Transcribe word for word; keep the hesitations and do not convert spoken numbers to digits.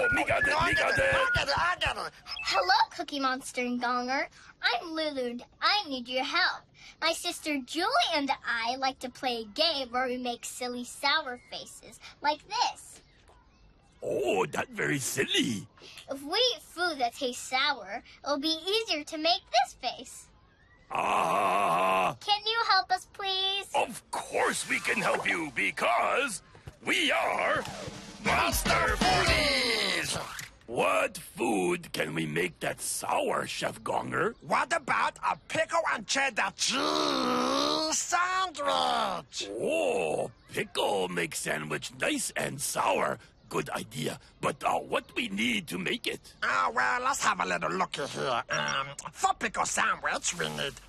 me got it, me got it. I got it, I got it. Hello, Cookie Monster and Gonger. I'm Lulu and I need your help. My sister Julie and I like to play a game where we make silly sour faces, like this. Oh, that's very silly. If we eat food that tastes sour, it'll be easier to make this face. Ah. Can you help us, please? Of course we can help you, because we are Monster Foodies! What food can we make that's sour, Chef Gonger? What about a pickle and cheddar cheese sandwich? Oh, pickle makes sandwich nice and sour. Good idea. But uh, what we need to make it? Oh, well, let's have a little looky here. Um, for pickle sandwich, we need